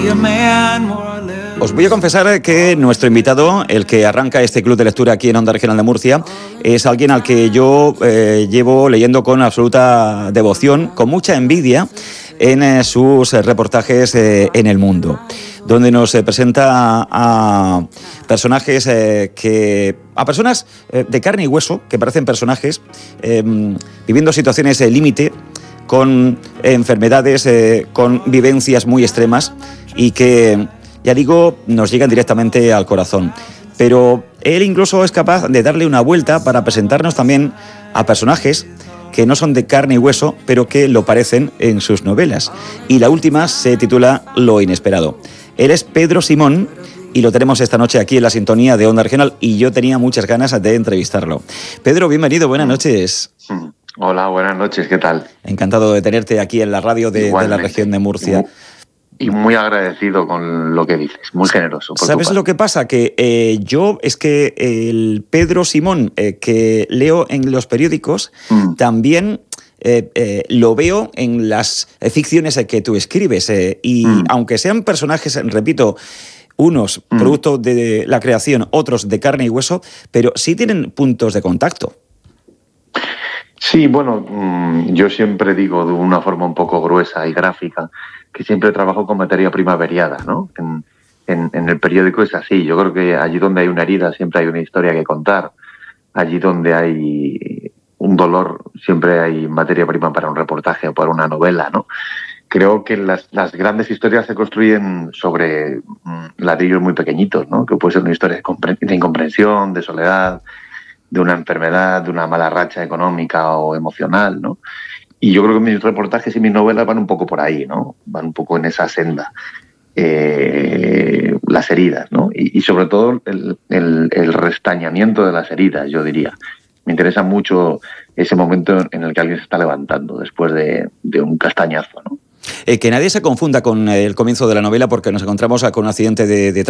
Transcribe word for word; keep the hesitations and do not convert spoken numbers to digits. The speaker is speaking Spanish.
Os voy a confesar que nuestro invitado, el que arranca este club de lectura aquí en Onda Regional de Murcia, es alguien al que yo eh, llevo leyendo con absoluta devoción, con mucha envidia, en eh, sus reportajes eh, en El Mundo, donde nos eh, presenta a, a personajes eh, que... a personas eh, de carne y hueso, que parecen personajes eh, viviendo situaciones de límite, con enfermedades, eh, con vivencias muy extremas y que, ya digo, nos llegan directamente al corazón. Pero él incluso es capaz de darle una vuelta para presentarnos también a personajes que no son de carne y hueso, pero que lo parecen en sus novelas. Y la última se titula Lo inesperado. Él es Pedro Simón y lo tenemos esta noche aquí en la sintonía de Onda Regional y yo tenía muchas ganas de entrevistarlo. Pedro, bienvenido, buenas noches. Hola, buenas noches, ¿qué tal? Encantado de tenerte aquí en la radio de, de la región de Murcia. Y muy agradecido con lo que dices, muy generoso. Por ¿Sabes lo que pasa? Que eh, yo es que el Pedro Simón eh, que leo en los periódicos mm. también eh, eh, lo veo en las ficciones que tú escribes. Eh, y mm. aunque sean personajes, repito, unos mm. producto de la creación, otros de carne y hueso, pero sí tienen puntos de contacto. Sí, bueno, yo siempre digo de una forma un poco gruesa y gráfica que siempre trabajo con materia prima variada, ¿no? En, en, en el periódico es así. Yo creo que allí donde hay una herida siempre hay una historia que contar. Allí donde hay un dolor siempre hay materia prima para un reportaje o para una novela, ¿no? Creo que las, las grandes historias se construyen sobre ladrillos muy pequeñitos, ¿no? Que puede ser una historia de incomprensión, de soledad, de una enfermedad, de una mala racha económica o emocional, ¿no? Y yo creo que mis reportajes y mis novelas van un poco por ahí, ¿no? Van un poco en esa senda. Eh, las heridas, ¿no? Y, y sobre todo el, el, el restañamiento de las heridas, yo diría. Me interesa mucho ese momento en el que alguien se está levantando después de, de un castañazo, ¿no? Eh, que nadie se confunda con el comienzo de la novela porque nos encontramos con un accidente de, de